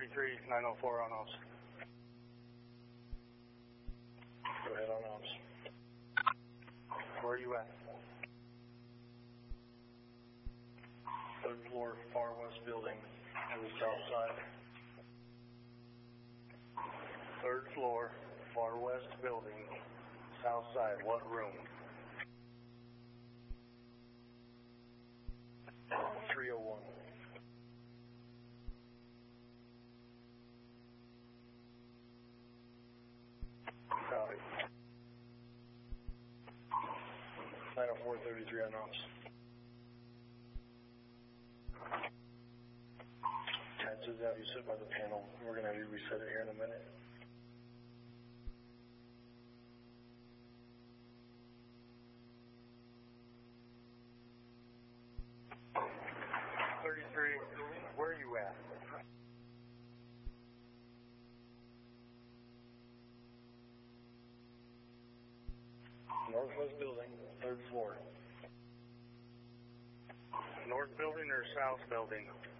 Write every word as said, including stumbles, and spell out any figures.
thirty-three, nine oh four on ops. Go ahead on ops. Where are you at? Third floor, far west building, on the south side. Third floor, far west building, south side. What room? three oh one. Copy. nine oh four, thirty-three on ops. Chances out you sit by the panel. We're going to have you reset it here in a minute. thirty-three, where are you at? Northwest building, third floor. North building or south building?